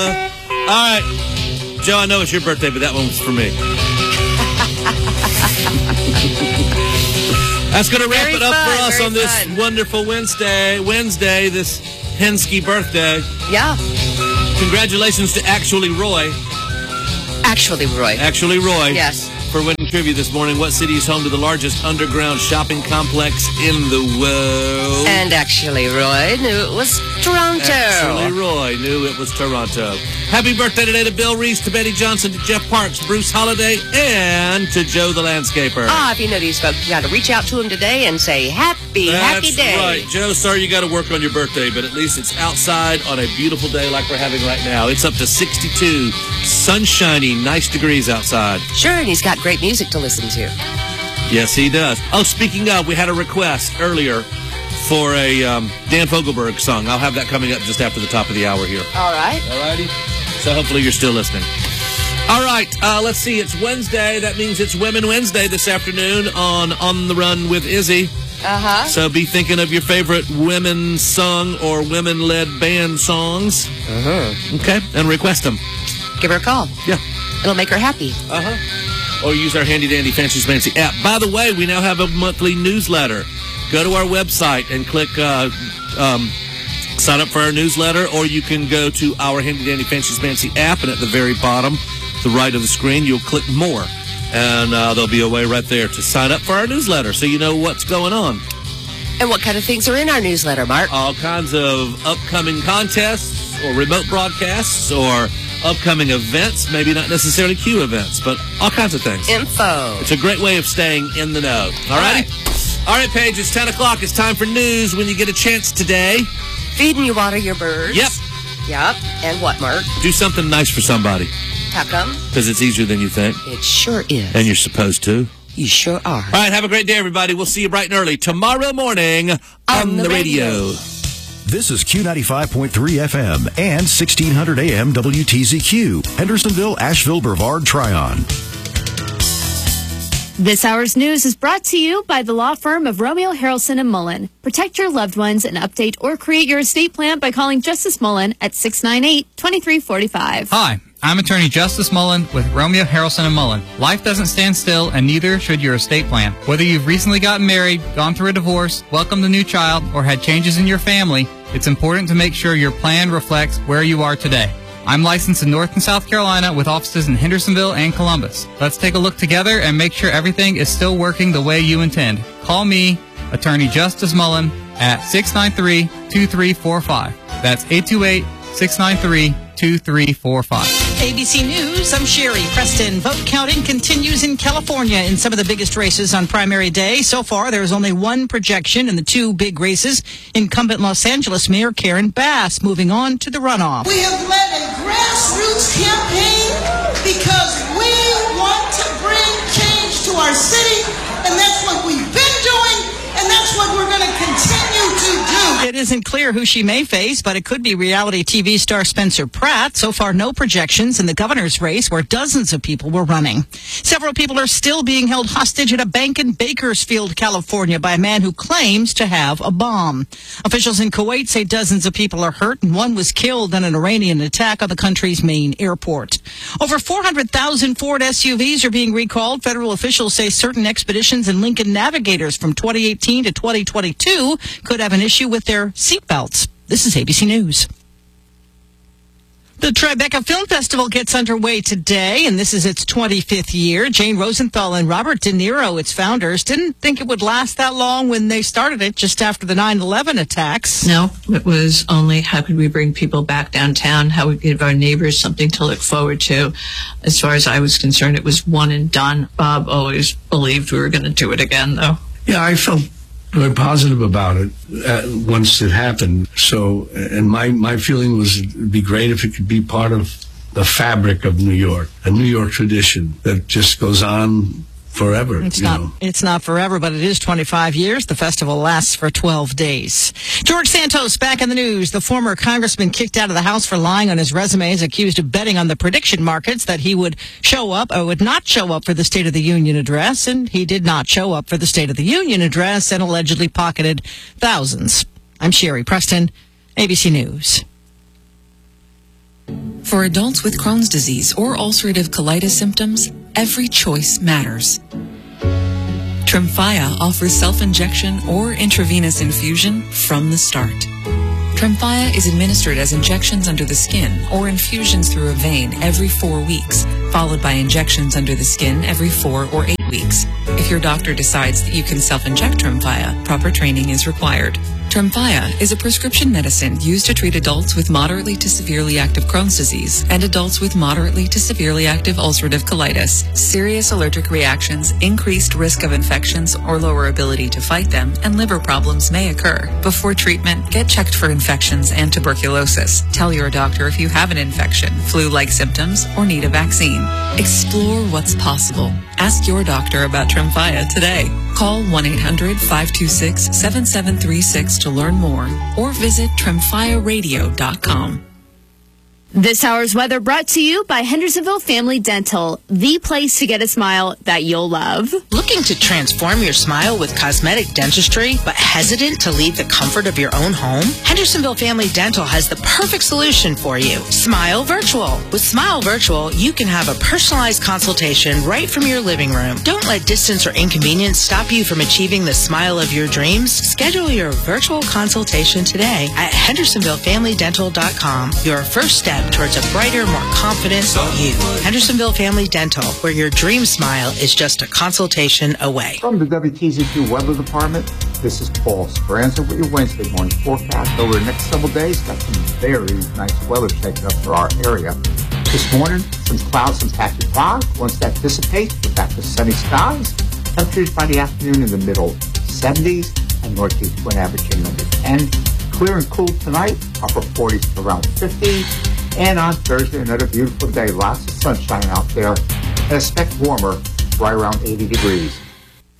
All right. Joe, I know it's your birthday, but that one was for me. That's going to wrap it up for us on this wonderful Wednesday, this Henske birthday. Yeah. Congratulations to Actually Roy. Actually Roy. Yes. For winning trivia this morning. What city is home to the largest underground shopping complex in the world? And Actually Roy knew it was Toronto. Actually Roy knew it was Toronto. Happy birthday today to Bill Reese, to Betty Johnson, to Jeff Parks, Bruce Holiday, and to Joe the Landscaper. If you know these folks, you got to reach out to them today and say happy day. That's right. Joe, sorry you got to work on your birthday, but at least it's outside on a beautiful day like we're having right now. It's up to 62, sunshiny, nice degrees outside. Sure, and he's got great music to listen to. Yes, he does. Oh, speaking of, we had a request earlier for a Dan Fogelberg song. I'll have that coming up just after the top of the hour here. All right. All righty. So hopefully you're still listening. All right. Let's see. It's Wednesday. That means it's Women Wednesday this afternoon on the Run with Izzy. Uh-huh. So be thinking of your favorite women sung or women-led band songs. Uh-huh. Okay. And request them. Give her a call. Yeah. It'll make her happy. Uh-huh. Or use our handy-dandy Fancy Spancy app. By the way, we now have a monthly newsletter. Go to our website and click sign up for our newsletter, or you can go to our handy-dandy Fancy Spancy app, and at the very bottom, the right of the screen, you'll click more. And there'll be a way right there to sign up for our newsletter so you know what's going on. And what kind of things are in our newsletter, Mark? All kinds of upcoming contests or remote broadcasts or upcoming events, maybe not necessarily Q events, but all kinds of things. Info. It's a great way of staying in the know. All right? All right, Paige, it's 10 o'clock. It's time for news when you get a chance today. Feed and you water your birds. Yep. Yep. And what, Mark? Do something nice for somebody. How come? Because it's easier than you think. It sure is. And you're supposed to. You sure are. All right, have a great day, everybody. We'll see you bright and early tomorrow morning on the radio. This is Q95.3 FM and 1600 AM WTZQ, Hendersonville, Asheville, Brevard, Tryon. This hour's news is brought to you by the law firm of Romeo Harrelson and Mullen. Protect your loved ones and update or create your estate plan by calling Justice Mullen at 698-2345. Hi, I'm attorney Justice Mullen with Romeo Harrelson and Mullen. Life doesn't stand still, and neither should your estate plan. Whether you've recently gotten married, gone through a divorce, welcomed a new child, or had changes in your family, it's important to make sure your plan reflects where you are today. I'm licensed in North and South Carolina with offices in Hendersonville and Columbus. Let's take a look together and make sure everything is still working the way you intend. Call me, Attorney Justice Mullen, at 693-2345. That's 828-693-2345. ABC News, I'm Sherry Preston. Vote counting continues in California in some of the biggest races on primary day. So far, there is only one projection in the two big races. Incumbent Los Angeles Mayor Karen Bass moving on to the runoff. We have led a grassroots campaign because we want to bring change to our city, and that's what we've been doing, and that's what we're going to continue to do. It isn't clear who she may face, but it could be reality TV star Spencer Pratt. So far, no projections in the governor's race where dozens of people were running. Several people are still being held hostage at a bank in Bakersfield, California by a man who claims to have a bomb. Officials in Kuwait say dozens of people are hurt and one was killed in an Iranian attack on the country's main airport. Over 400,000 Ford SUVs are being recalled. Federal officials say certain Expeditions and Lincoln Navigators from 2018 to 2022 could have an issue with their seatbelts. This is ABC News. The Tribeca Film Festival gets underway today, and this is its 25th year. Jane Rosenthal and Robert De Niro, its founders, didn't think it would last that long when they started it just after the 9/11 attacks. No, it was only how could we bring people back downtown, how we give our neighbors something to look forward to. As far as I was concerned, it was one and done. Bob always believed we were going to do it again, though. Yeah, I felt very positive about it once it happened. So, and my feeling was it'd be great if it could be part of the fabric of New York, a New York tradition that just goes on forever. It's not forever, but it is 25 years. The festival lasts for 12 days. George Santos back in the news. The former congressman kicked out of the House for lying on his resume is accused of betting on the prediction markets that he would show up or would not show up for the State of the Union address, and he did not show up for the State of the Union address and allegedly pocketed thousands. I'm Sherry Preston, ABC News. For adults with Crohn's disease or ulcerative colitis symptoms, every choice matters. Tremfya offers self-injection or intravenous infusion from the start. Tremfya is administered as injections under the skin or infusions through a vein every 4 weeks, followed by injections under the skin every 4 or 8 weeks. If your doctor decides that you can self-inject Tremfya, proper training is required. Tremfya is a prescription medicine used to treat adults with moderately to severely active Crohn's disease and adults with moderately to severely active ulcerative colitis. Serious allergic reactions, increased risk of infections or lower ability to fight them, and liver problems may occur. Before treatment, get checked for infections and tuberculosis. Tell your doctor if you have an infection, flu-like symptoms, or need a vaccine. Explore what's possible. Ask your doctor about Tremfya today. Call 1-800-526-7736 to learn more or visit TremfyaRadio.com. This hour's weather brought to you by Hendersonville Family Dental, the place to get a smile that you'll love. Looking to transform your smile with cosmetic dentistry, but hesitant to leave the comfort of your own home? Hendersonville Family Dental has the perfect solution for you. Smile Virtual. With Smile Virtual, you can have a personalized consultation right from your living room. Don't let distance or inconvenience stop you from achieving the smile of your dreams. Schedule your virtual consultation today at HendersonvilleFamilyDental.com. Your first step towards a brighter, more confident you. Hendersonville Family Dental, where your dream smile is just a consultation away. From the WTZQ Weather Department, this is Paul Speranza with your Wednesday morning forecast. Over the next several days, got some very nice weather shaping up for our area. This morning, some clouds, some patchy fog. Once that dissipates, we're back to sunny skies. Temperatures by the afternoon in the middle 70s and northeast wind averaging under 10. Clear and cool tonight, upper 40s to around 50. And on Thursday, another beautiful day. Lots of sunshine out there. And expect warmer, right around 80 degrees.